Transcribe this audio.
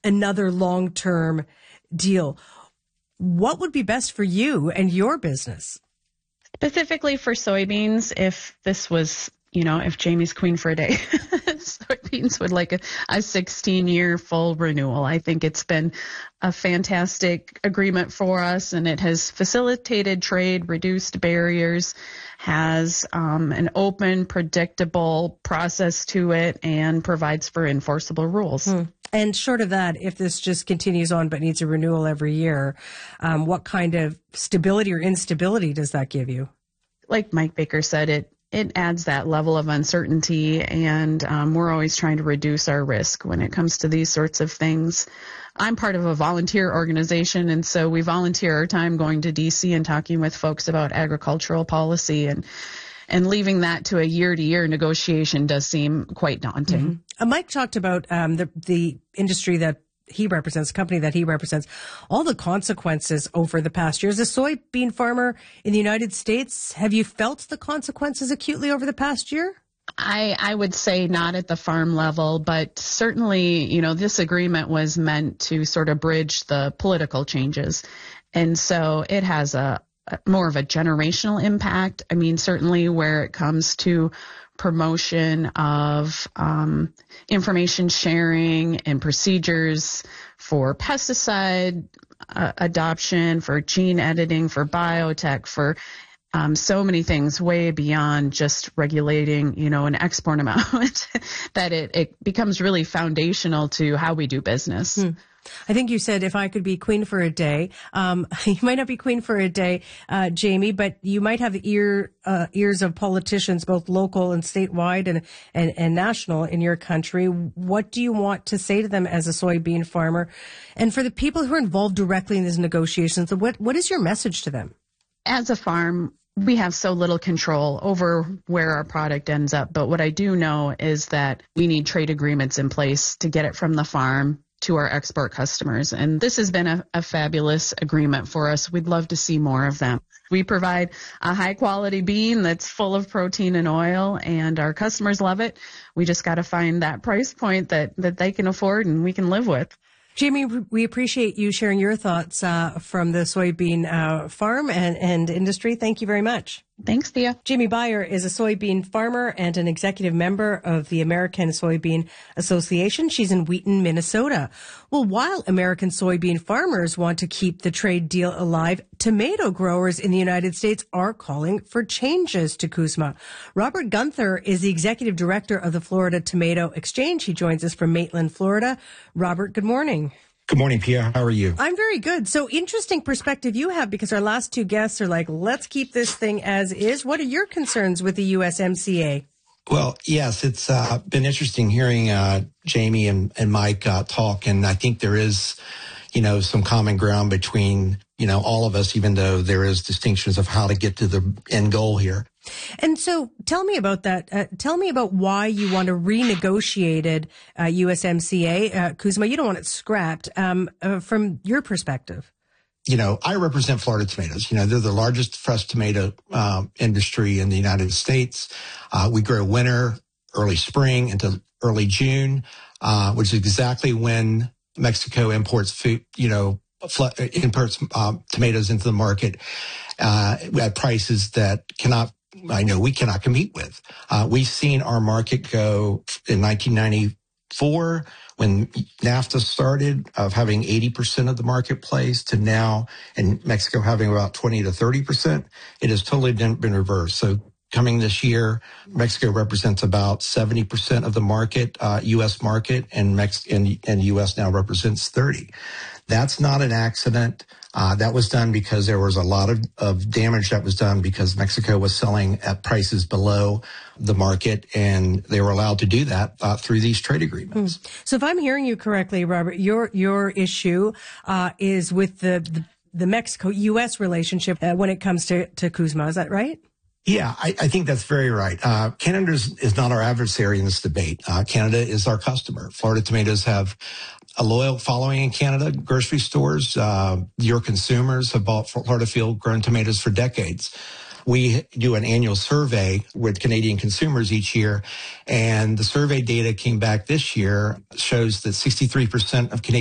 another long-term deal. What would be best for you and your business? Specifically for soybeans, if this was, if Jamie's queen for a day, soybeans would like a 16-year full renewal. I think it's been a fantastic agreement for us, and it has facilitated trade, reduced barriers, has an open, predictable process to it, and provides for enforceable rules. And short of that, if this just continues on but needs a renewal every year, what kind of stability or instability does that give you? Like Mike Baker said, it adds that level of uncertainty, and we're always trying to reduce our risk when it comes to these sorts of things. I'm part of a volunteer organization, and so we volunteer our time going to D.C. and talking with folks about agricultural policy, and leaving that to a year-to-year negotiation does seem quite daunting. Mike talked about the industry that he represents, company that he represents, all the consequences over the past year. As a soybean farmer in the United States, have you felt the consequences acutely over the past year? I would say not at the farm level, but certainly, this agreement was meant to sort of bridge the political changes. And so it has a more of a generational impact. I mean, certainly where it comes to promotion of information sharing and procedures for pesticide adoption, for gene editing, for biotech, for so many things way beyond just regulating, an export amount, that it becomes really foundational to how we do business. I think you said if I could be queen for a day. You might not be queen for a day, Jamie, but you might have the ears of politicians, both local and statewide and national in your country. What do you want to say to them as a soybean farmer? And for the people who are involved directly in these negotiations, what is your message to them? As a farm, we have so little control over where our product ends up. But what I do know is that we need trade agreements in place to get it from the farm to our export customers. And this has been a fabulous agreement for us. We'd love to see more of them. We provide a high quality bean that's full of protein and oil, and our customers love it. We just got to find that price point that they can afford and we can live with. Jamie, we appreciate you sharing your thoughts from the soybean farm and industry. Thank you very much. Thanks, Thea. Jamie Beyer is a soybean farmer and an executive member of the American Soybean Association. She's in Wheaton, Minnesota. Well, while American soybean farmers want to keep the trade deal alive, tomato growers in the United States are calling for changes to CUSMA. Robert Gunther is the executive director of the Florida Tomato Exchange. He joins us from Maitland, Florida. Robert, good morning. Good morning, Pia. How are you? I'm very good. So interesting perspective you have, because our last two guests are like, let's keep this thing as is. What are your concerns with the USMCA? Well, yes, it's been interesting hearing Jamie and Mike talk, and I think there is, some common ground between, all of us, even though there is distinctions of how to get to the end goal here. And so tell me about that. Tell me about why you want a renegotiated USMCA. CUSMA, you don't want it scrapped from your perspective. I represent Florida tomatoes. They're the largest fresh tomato industry in the United States. We grow winter, early spring into early June, which is exactly when Mexico imports food, imports tomatoes into the market at prices that we cannot compete with. We've seen our market go in 1994 when NAFTA started of having 80% of the marketplace to now in Mexico having about 20 to 30%. It has totally been reversed. So coming this year, Mexico represents about 70% of the market, U.S. market, and U.S. now represents 30%. That's not an accident. That was done because there was a lot of damage that was done because Mexico was selling at prices below the market, and they were allowed to do that through these trade agreements. So if I'm hearing you correctly, Robert, your issue is with the Mexico-U.S. relationship when it comes to CUSMA. Is that right? Yeah, I think that's very right. Canada is not our adversary in this debate. Canada is our customer. Florida tomatoes have a loyal following in Canada. Grocery stores, your consumers have bought Florida field grown tomatoes for decades. We do an annual survey with Canadian consumers each year, and the survey data came back this year shows that 63% of Canadian